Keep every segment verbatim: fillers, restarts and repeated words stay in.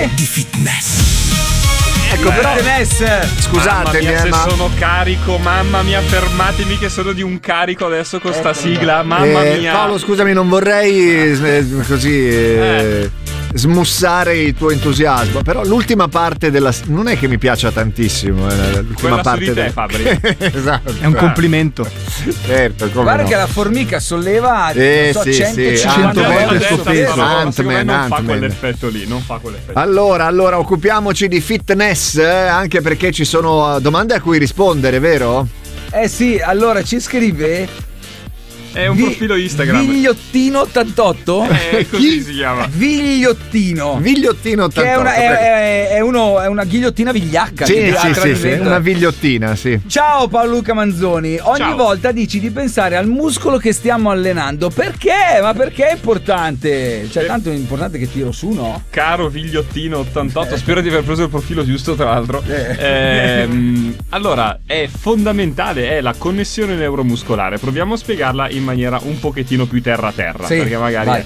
Di fitness. Ecco, però Scusatemi, mamma mia, se ma... sono carico, mamma mia, fermatemi che sono di un carico adesso con sta sigla, mamma eh, mia. Paolo, scusami, non vorrei eh, così eh, smussare il tuo entusiasmo, però l'ultima parte della non è che mi piaccia tantissimo, eh, l'ultima Quella parte su di te, del... Fabri. Esatto. È un complimento. Certo, come Guarda no. che la formica solleva Eh, non so, sì, sì, centocinquanta Ant-Man volte è il suo scoperto. peso. Ant-Man, Secondo me non fa Ant-Man. quell'effetto lì, non fa quell'effetto. Allora, allora occupiamoci di fitness, eh, anche perché ci sono domande a cui rispondere, vero? Eh sì, allora ci scrive È un Vi- profilo Instagram. Vigliottino ottantotto? Eh, così si chiama. Vigliottino. Vigliottino ottantotto. Che è una, prego. è, è uno, è una ghigliottina vigliacca. Sì, che sì, sì, sì, tradurre. una vigliottina, sì. Ciao Paolo Luca Manzoni, ogni Ciao. volta dici di pensare al muscolo che stiamo allenando. Perché? Ma perché è importante? Cioè, tanto è importante che tiro su, no? Caro Vigliottino ottantotto, spero di aver preso il profilo giusto, tra l'altro. Eh. Ehm, allora, è fondamentale, è la connessione neuromuscolare. Proviamo a spiegarla in maniera un pochettino più terra-terra. Sì, perché magari vai.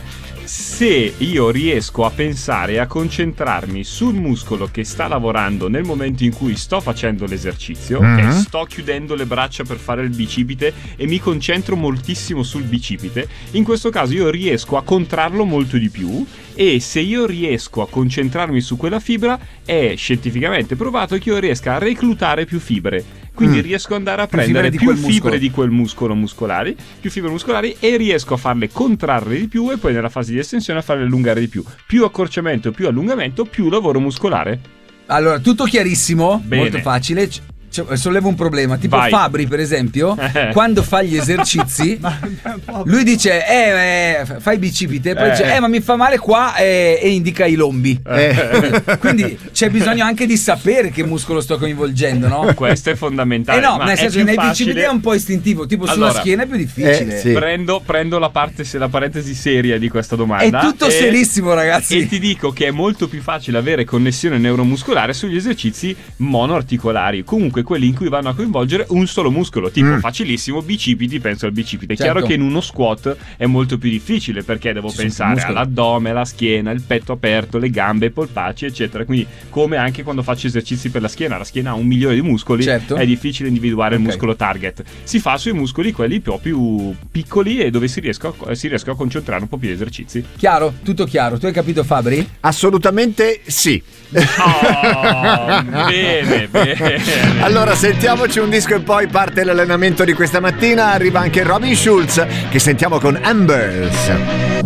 se io riesco a pensare e a concentrarmi sul muscolo che sta lavorando nel momento in cui sto facendo l'esercizio, Mhm. ok, sto chiudendo le braccia per fare il bicipite e mi concentro moltissimo sul bicipite, in questo caso io riesco a contrarlo molto di più, e se io riesco a concentrarmi su quella fibra è scientificamente provato che io riesca a reclutare più fibre. Quindi Mm. riesco ad andare a Più prendere fibre di più quel fibre muscolo. di quel muscolo muscolari, più fibre muscolari, e riesco a farle contrarre di più, e poi nella fase di estensione a farle allungare di più. Più accorciamento, più allungamento, più lavoro muscolare. Allora, tutto chiarissimo, Bene. molto facile. C- c- sollevo un problema. Tipo Vai. Fabri, per esempio, quando fa gli esercizi, lui dice, eh, eh, fai bicipite, poi Eh. dice, eh, ma mi fa male qua, eh, e indica i lombi. Eh. Quindi c'è bisogno anche di sapere che muscolo sto coinvolgendo, no? Questo è fondamentale. Eh no, ma nel è senso più che nei facile- bicipiti è un po' istintivo, tipo sulla Allora, schiena è più difficile. eh, sì. Prendo, prendo la parte, se la parentesi seria di questa È domanda. tutto e- serissimo, ragazzi. E ti dico che è molto più facile avere connessione neuromuscolare sugli esercizi monoarticolari, comunque quelli in cui vanno a coinvolgere un solo muscolo, tipo Mm. facilissimo bicipiti, penso al bicipite. È Certo. chiaro che in uno squat è molto più difficile, perché devo Ci sono pensare più muscoli. all'addome, alla schiena, il petto aperto, le gambe, i polpacci, eccetera. Quindi, come anche quando faccio esercizi per la schiena, la schiena ha un milione di muscoli, Certo. è difficile individuare il Ok. muscolo target. Si fa sui muscoli quelli più, più piccoli, e dove si riescono a, si riescono a concentrare un po' più gli esercizi. Chiaro? Tutto chiaro. Tu hai capito, Fabri? Assolutamente sì. Oh, bene, bene. Allora sentiamoci un disco e poi parte l'allenamento di questa mattina. Arriva anche Robin Schulz, che sentiamo con Ambers.